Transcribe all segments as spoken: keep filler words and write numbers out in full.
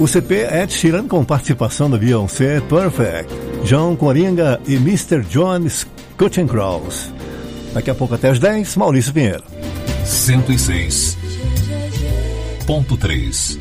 U C P Ed Sheeran com participação da Beyoncé, Perfect, John Coringa e mister John Scottencross. Daqui a pouco até às dez, Maurício Pinheiro. cento e seis ponto três.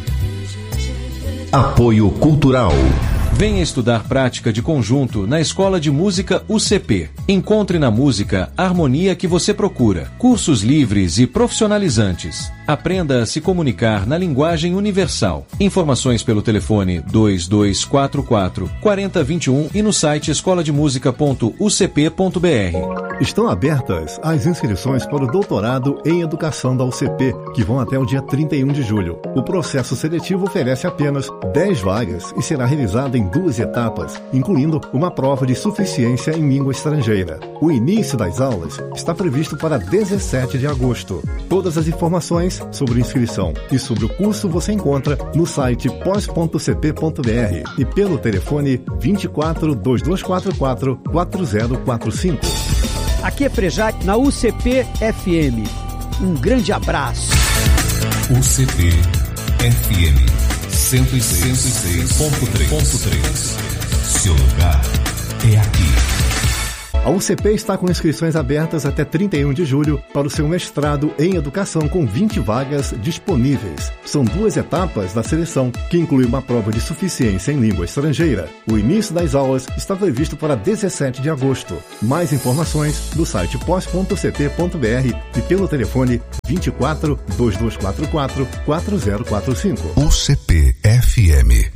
Apoio Cultural. Venha estudar prática de conjunto na Escola de Música U C P. Encontre na música a harmonia que você procura. Cursos livres e profissionalizantes. Aprenda a se comunicar na linguagem universal. Informações pelo telefone dois dois quatro quatro, quatro zero dois um e no site escola de música ponto u c p ponto b r. Estão abertas as inscrições para o doutorado em Educação da U C P, que vão até o dia trinta e um de julho. O processo seletivo oferece apenas dez vagas e será realizado em duas etapas, incluindo uma prova de suficiência em língua estrangeira. O início das aulas está previsto para dezessete de agosto. Todas as informações sobre inscrição e sobre o curso você encontra no site pós ponto u c p ponto b r e pelo telefone vinte e quatro, dois dois quatro quatro, quatro zero quatro cinco. Aqui é Frejá na U C P F M. Um grande abraço. U C P F M cento e seis ponto três. Seu lugar é aqui. A U C P está com inscrições abertas até trinta e um de julho para o seu mestrado em Educação, com vinte vagas disponíveis. São duas etapas da seleção, que inclui uma prova de suficiência em língua estrangeira. O início das aulas está previsto para dezessete de agosto. Mais informações no site pós ponto u c p ponto b r e pelo telefone vinte e quatro, dois dois quatro quatro, quatro zero quatro cinco. U C P F M.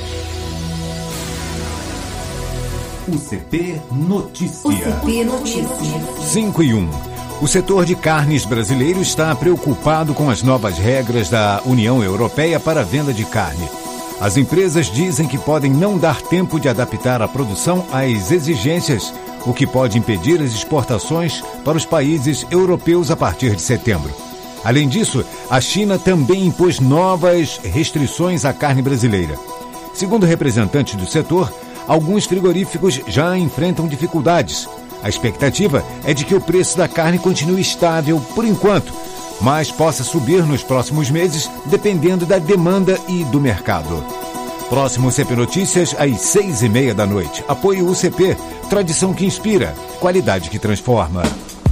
U C P Notícia. U C P Notícia. cinco e um. O setor de carnes brasileiro está preocupado com as novas regras da União Europeia para a venda de carne. As empresas dizem que podem não dar tempo de adaptar a produção às exigências, o que pode impedir as exportações para os países europeus a partir de setembro. Além disso, a China também impôs novas restrições à carne brasileira. Segundo representantes do setor, alguns frigoríficos já enfrentam dificuldades. A expectativa é de que o preço da carne continue estável por enquanto, mas possa subir nos próximos meses, dependendo da demanda e do mercado. Próximo U C P Notícias, às seis e meia da noite. Apoio U C P, tradição que inspira, qualidade que transforma.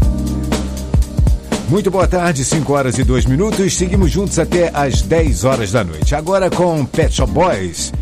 Muito boa tarde, cinco horas e dois minutos. Seguimos juntos até às dez horas da noite. Agora com Pet Shop Boys.